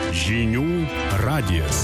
Žinių radijas.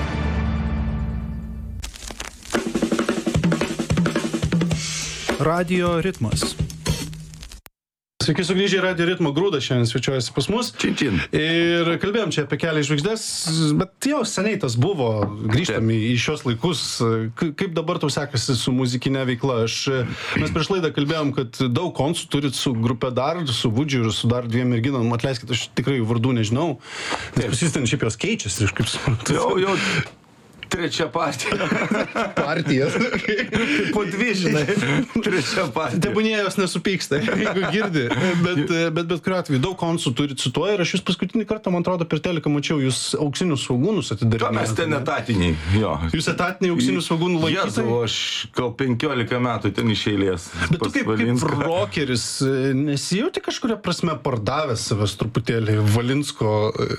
Radio ritmas. Sveiki sugrįžę į Radio ritmo. Grūdas šiandien svečiuojasi pas mus. Čin. Ir kalbėjom čia apie Kelią į žvaigždes, bet jau seniai tas buvo. Grįžtam į šios laikus. Kaip dabar tau sekasi su muzikinė veikla? Mes prieš laidą kalbėjom, kad daug koncų turit su grupe Dar, su Vudžiu ir su dar dviem merginom. Atleiskit, aš tikrai vardų nežinau. Nes pas jis ten šiaip jos keičiasi, kaip suprantu. Jau trečia partija. Partijas. Po dvi, žinai. Trečia partija. Tebūnie jos nesupyksta, jeigu girdi. Bet kuriuo atveju daug koncų turit su tuo ir aš jūs paskutinį kartą, man atrodo, per teliką mačiau, jūs auksinius svogūnus atidarinėjate. Mes ten etatiniai, jo. Jūs etatiniai auksinių svogūnų laikytojai? Jezu, aš gal 15 metų ten iš eilės. Bet tu kaip rokeris nesijauti kažkuria prasme pardavęs savęs truputėlį Valinsko?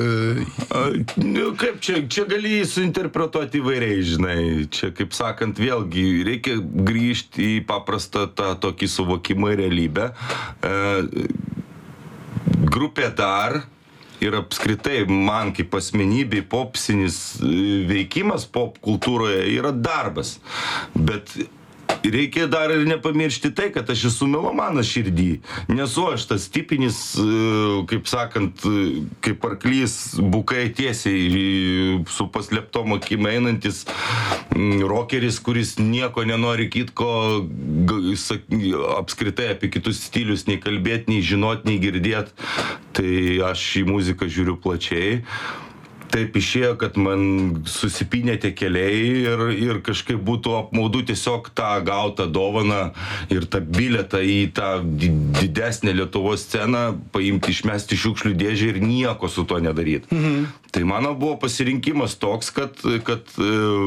Kaip čia gali suinterpretuoti įvairiai, žinai. Čia, kaip sakant, vėlgi reikia grįžti į paprastą tą tokį suvokimą ir realybę. Grupė Dar ir apskritai man kaip asmenybei popsinis veikimas pop kultūroje yra darbas. Bet reikia dar ir nepamiršti tai, kad aš esu melomanas širdį. Nesu aš tas tipinis, kaip sakant, kaip arklys bukai tiesiai su paslėptom akim einantis rokeris, kuris nieko nenori kitko apskritai apie kitus stilius nei kalbėti, nei žinot, nei girdėt. Tai aš į muziką žiūriu plačiai. Taip išėjo, kad man susipynė tie keliai ir kažkaip būtų apmaudu tiesiog tą gautą dovaną ir tą bilietą į tą didesnę Lietuvos sceną paimti, išmesti šiukšlių dėžę ir nieko su to nedaryti. Tai mano buvo pasirinkimas toks, kad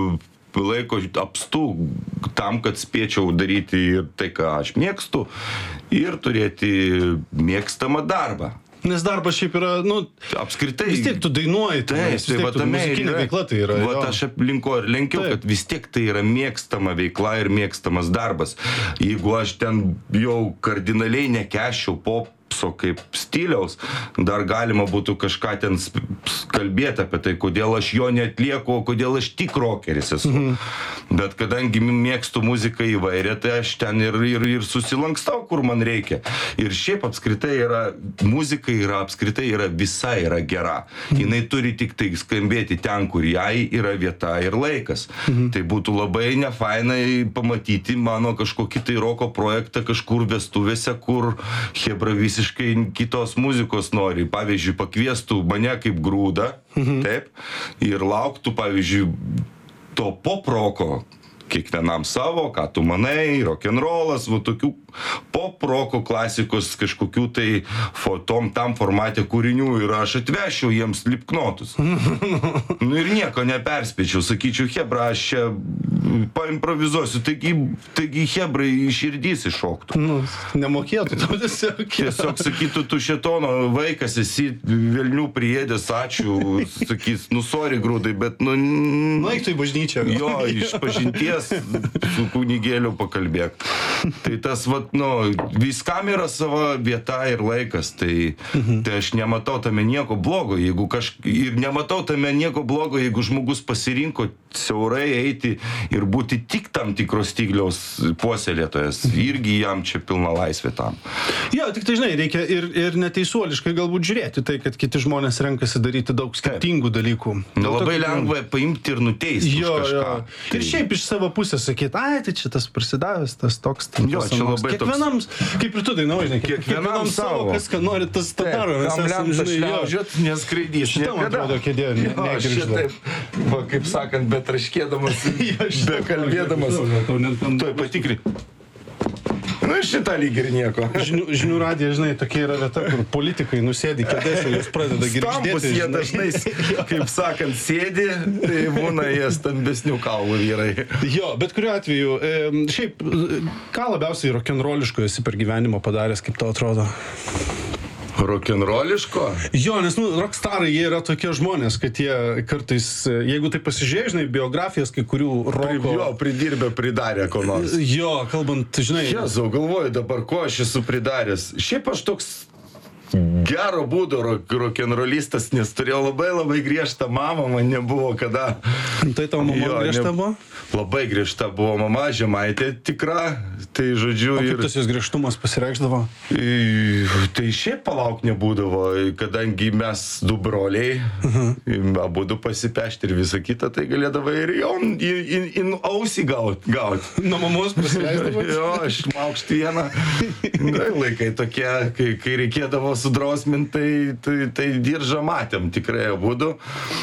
laiko apstu tam, kad spėčiau daryti ir tai, ką aš mėgstu, ir turėti mėgstamą darbą. Nes darbas šiaip yra, apskritai. Vis tiek tu dainuoji, vis tiek tu muzikinė veikla tai yra. Aš aplinko ir lenkiau, kad vis tiek tai yra mėgstama veikla ir mėgstamas darbas. Jeigu aš ten jau kardinaliai nekeščiau popso kaip stiliaus, dar galima būtų kažką ten kalbėti apie tai, kodėl aš jo neatlieku, kodėl aš tik rokeris esu. Bet kadangi mėgstu muziką įvairią, tai aš ten ir susilankstau, kur man reikia. Ir šiaip apskritai muzika apskritai visai yra gera. Jinai turi tik tai skambėti ten, kur jai yra vieta ir laikas. Tai būtų labai nefainai pamatyti mano kažkokį tai roko projektą kažkur vestuvėse, kur hebra visiškai kitos muzikos nori. Pavyzdžiui, pakviestų mane kaip Grūdą, taip, ir lauktų, pavyzdžiui, to pop-roko, kiekvienam savo, ką tu manai, rock'n'rollas, tokių pop-roko klasikos kažkokių tai tam formate kūrinių ir aš atvešiau jiems Slipknotus. Ir nieko neperspėčiau, sakyčiau, hebra, aš čia paimprovizuosiu, taigi hebrai iš širdys iššoktų. Nemokėtų to tiesiog. Tiesiog sakytų, tu šėtono vaikas esi, velnių priėdęs, ačiū, sakys, sorry Grūdai, bet Nueik tu į bažnyčią. Jo, iš pažinties su kunigėliu pakalbėk. Tai tas, viskam yra sava vieta ir laikas, tai aš nematau tame nieko blogo, ir nematau tame nieko blogo, jeigu žmogus pasirinko siaurai eiti ir būti tik tam tikros stiliaus puoselėtojas, irgi jam čia pilna laisvė tam. Jo, tik tai žinai, reikia ir neteisuoliškai galbūt žiūrėti tai, kad kiti žmonės renkasi daryti daug skirtingų dalykų. Labai lengva paimti ir nuteisti už kažką. Ir šiaip iš savo pusės sakyti, tai čia tas prasidavęs, tas toks. Jo, čia labai kiekvienam, kaip ir tu dainauji, žinai, kiekvienam savo, kas ką nori, tas tą daro. Kam lemta šliaužiat, neskraidys. Šitam atrodo kėdė negrižda. Kaip sakant, betraškėdamas, bekalbėdamas. Tuoj patikri. Šitą lyg ir nieko. Žinių radija, žinai, tokia yra vieta, kur politikai nusėdi kėdėse, jūs pradeda girgždėti. Stambus jie dažnai, kaip sakant, sėdi, tai būna jie stambesnių kaulų vyrai. Jo, bet kuriuo atveju, šiaip, ką labiausiai rock'n'rolliško esi per gyvenimą padaręs, kaip tau atrodo? Rock'n'rolliško? Jo, nes rockstarai jie yra tokie žmonės, kad jie kartais, jeigu tai pasižiūrėjai, žinai, biografijas kai kurių roko... Jo, pridirbė, pridarė ko nors. Jo, kalbant, žinai... Jėzau, galvoju dabar, ko aš esu pridaręs. Šiaip aš toks gero būdo rokenrolistas, nes turėjau labai griežtą mamą, man nebuvo kada. Tai tavo mama griežta buvo? Labai griežta buvo mama, žemaitė tikra, tai žodžiu. O kaip tas jos griežtumas pasireikšdavo? Tai šiaip palauk nebūdavo, kadangi mes du broliai, abudu pasipešti ir visą kitą, tai galėdavo ir in ausį gauti. Nuo mamos pasileisdavo? Jo, aš maukšti vieną. Laikai tokie, kai reikėdavo sudrausminti, tai diržą matėm tikrai abudu.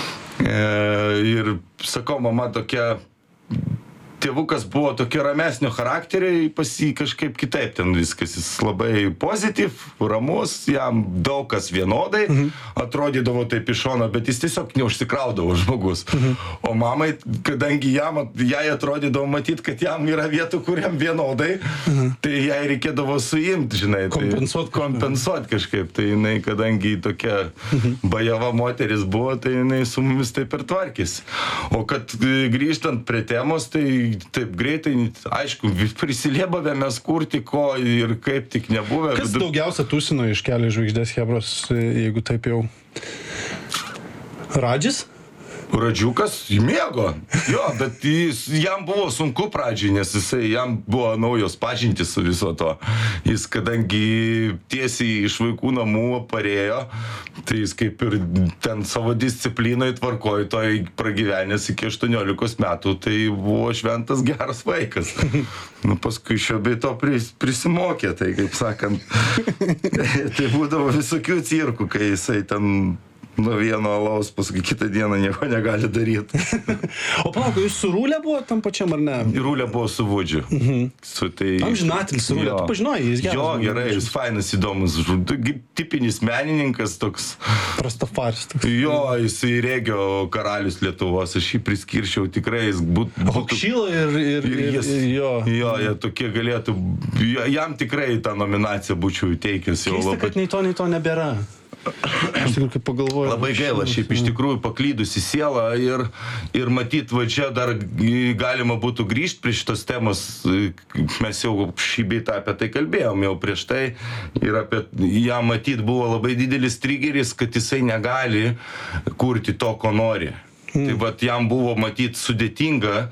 Ir sakau, mama tokia, tėvukas buvo tokia ramesnio charakterio, pas jį kažkaip kitaip ten viskas, jis labai pozityv, ramus, jam daug kas vienodai, atrodydavo taip iš šono, bet jis tiesiog neužsikraudavo žmogus. O mamai, kadangi jai atrodydavo matyti, kad jam yra vietų, kuriam vienodai, tai jai reikėdavo suimti, žinai, kompensuoti kažkaip. Tai jinai, kadangi tokia bajava moteris buvo, tai jinai su mumis taip ir tvarkėsi. O kad grįžtant prie temos, tai taip greitai, aišku, prisiliebavę mes kurti ko ir kaip tik nebuvę. Kas daugiausia tūsino iš Kelio į žvaigždės chebros, jeigu taip jau? Radžis? Radžiukas mėgo, jo, bet jam buvo sunku pradžiai, nes jam buvo naujos pažintys su viso to. Jis, kadangi tiesiai iš vaikų namų parėjo, tai jis kaip ir ten savo disciplinoje tvarkoje toj pragyvenęs iki 18 metų, tai buvo šventas geras vaikas. Paskui šio bei to prisimokė, tai kaip sakant, tai būdavo visokių cirkų, kai jisai ten nuo vieno alaus, paskui kitą dieną nieko negali daryti. O palauk, jūs su Rūlė buvo tam pačiam, ar ne? Rūlė buvo su Vudžiu. Amžinatilis Rūlė, tu pažinojai, jis geras. Jo, gerai, jis fainas, įdomus, tipinis menininkas toks. Prastafaris toks. Jo, jis regio karalius Lietuvos, aš jį priskirčiau tikrai, jis būtų... Hokšylo ir jo, jie tokie galėtų, jam tikrai tą nominaciją būčiau įteikęs. Keista, kad nei to nebėra. Aš tikrųjų, kaip pagalvoju. Labai gaila, šiaip iš tikrųjų paklydusi siela ir matyt, va čia dar galima būtų grįžti prie šitos temos, mes jau šį beitą apie tai kalbėjom jau prieš tai ir apie ją matyt buvo labai didelis trigeris, kad jisai negali kurti to, ko nori. Tai va jam buvo matyt sudėtinga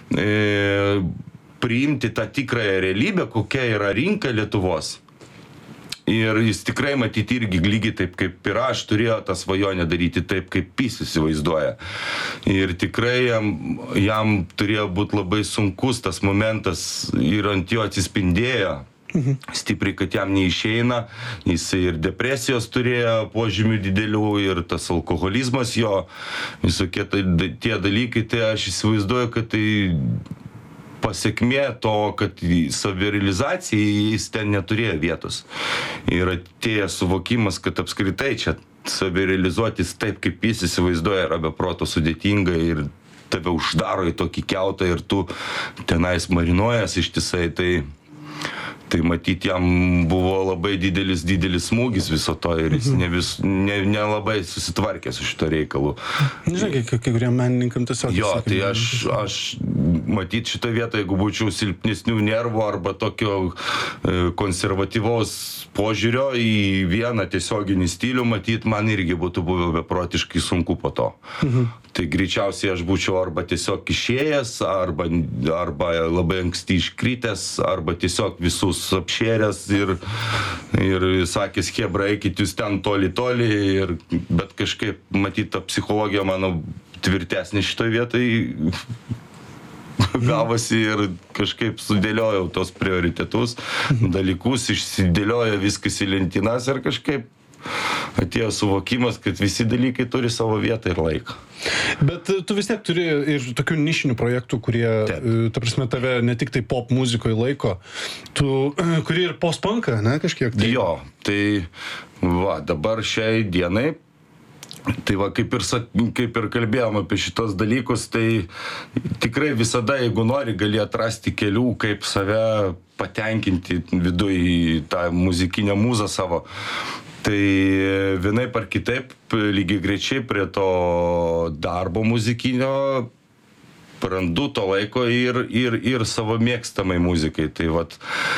priimti tą tikrąją realybę, kokia yra rinka Lietuvos. Ir jis tikrai matyti irgi lygiai taip, kaip ir aš turėjo tą svajonę daryti taip, kaip jis įsivaizduoja. Ir tikrai jam turėjo būti labai sunkus tas momentas ir ant jo atsispindėjo stipriai, kad jam neišeina. Jis ir depresijos turėjo požymių didelių ir tas alkoholizmas jo, visokie tie dalykai, tai aš įsivaizduoju, kad tai pasiekmė to, kad savirealizacijai jis ten neturėjo vietos. Ir atėjo suvokimas, kad apskritai čia savirealizuotis taip, kaip jis įsivaizduoja, yra be proto sudėtinga ir tave uždaro į tokį kiautą ir tu tenais marinuojas ištisai, tai matyti jam buvo labai didelis smūgis viso to ir jis nelabai susitvarkė su šito reikalu. Žinai, kai kuriem menininkam tiesiog... Jo, tai aš matyt šitą vietą, jeigu būčiau silpnesnių nervų arba tokio konservatyvaus požiūrio į vieną tiesioginį stilių, matyt, man irgi būtų buvę beprotiškai sunku po to. Tai greičiausiai aš būčiau arba tiesiog išėjęs, arba labai anksti iškritęs, arba tiesiog visus apšėręs ir sakęs, chebra, eikit jūs ten toli, bet kažkaip, matyt, ta psichologija mano tvirtesnė šitoj vietai gavosi ir kažkaip sudėliojau tos prioritetus, dalykus, išsidėliojo viskas į lentynas ir kažkaip atėjo suvokimas, kad visi dalykai turi savo vietą ir laiką. Bet tu vis tiek turi ir tokių nišinių projektų, kurie, ta prasme, tave ne tik tai pop muzikoje laiko, kuri ir post-punką, ne, kažkiek? Tai... Jo, tai va, dabar šiai dienai, tai va, kaip ir kalbėjom apie šitos dalykus, tai tikrai visada, jeigu nori, gali atrasti kelių, kaip save patenkinti viduj tą muzikinę mūzą savo. Tai vienaip ar kitaip, lygiai greičiai prie to darbo muzikinio randu to laiko ir savo mėgstamai muzikai. Tai vat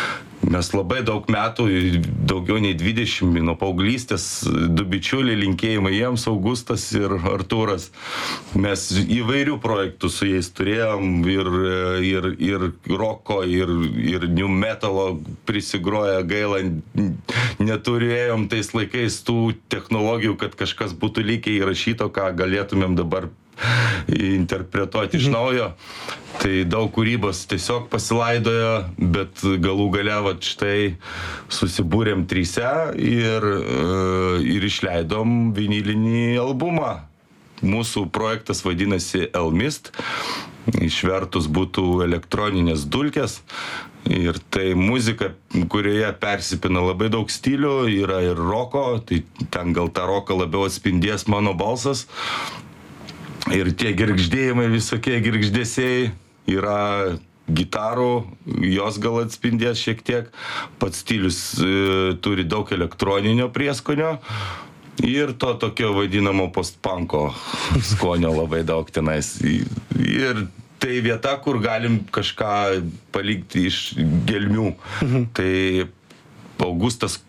Mes labai daug metų, daugiau nei 20, nuo paauglystės, 2 bičiuliai, linkėjimai jiems, Augustas ir Artūras. Mes įvairių projektų su jais turėjom ir roko, ir new metalo prisigroję, gaila, neturėjom tais laikais tų technologijų, kad kažkas būtų lygiai įrašyto, ką galėtumėm dabar interpretuoti iš naujo. Tai daug kūrybos tiesiog pasilaidojo, bet galų gale vat štai susibūrėm 3 ir išleidom vinilinį albumą. Mūsų projektas vadinasi Elmist, išvertus būtų elektroninės dulkės. Ir tai muzika, kurioje persipina labai daug stilių, yra ir roko, tai ten gal tą roką labiau atspindės mano balsas. Ir tie girgždėjimai, visokie girgždėsiai, yra gitarų, jos gal atspindės šiek tiek. Pats stilius turi daug elektroninio prieskonio ir to tokio vadinamo post-punko skonio labai daug tenais. Ir tai vieta, kur galim kažką palikti iš gelmių. Tai Augustas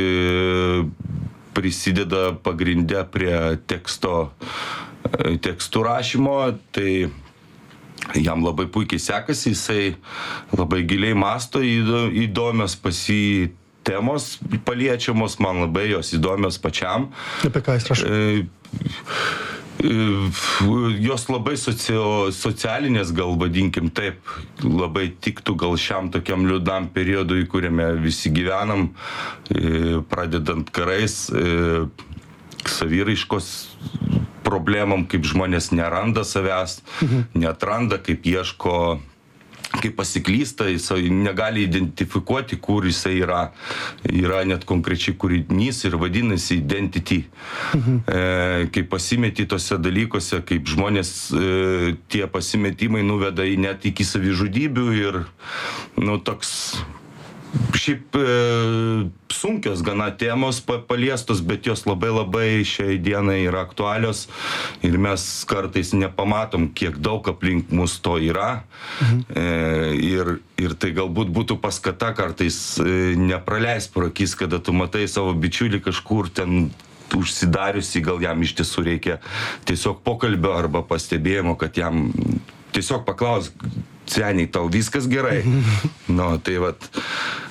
prisideda pagrindę prie tekstų rašymo, tai jam labai puikiai sekasi, jisai labai giliai masto, įdomios pas jį temos paliečiamos, man labai jos įdomios pačiam. Apie ką jis rašo? Jos labai socialinės, gal vadinkim taip, labai tiktų gal šiam tokiam liūdnam periodui, kuriame visi gyvenam, pradedant karais, saviraiškos problemom, kaip žmonės neranda savęs, neatranda, kaip ieško, kaip pasiklysta, jisai negali identifikuoti, kur jisai yra. Yra net konkrečiai kūrinys ir vadinasi Identity. Kaip pasimeti tose dalykuose, kaip žmonės tie pasimetimai nuveda net iki savižudybių ir, toks šiaip sunkios gana temos paliestos, bet jos labai šiai dienai yra aktualios ir mes kartais nepamatom, kiek daug aplink mus to yra. Ir tai galbūt būtų paskata kartais nepraleist pro akis, kada tu matai savo bičiulį kažkur ten užsidariusi, gal jam iš tiesų reikia tiesiog pokalbio arba pastebėjimo, kad jam tiesiog paklaus, seniai, tau viskas gerai. Tai vat,